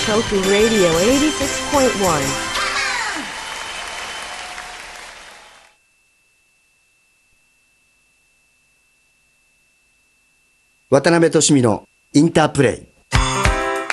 Tofu Radio 86.1. 渡辺俊美のインタープレイ。